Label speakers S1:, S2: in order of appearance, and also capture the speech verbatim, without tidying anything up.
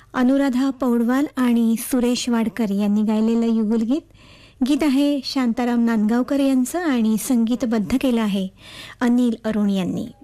S1: अनुराधा पौडवाल आणि सुरेश वाडकर यांनी गायलेलं युगुलगीत गीत आहे शांताराम नांदगावकर यांचं आणि संगीतबद्ध केलं आहे अनिल अरुण यांनी.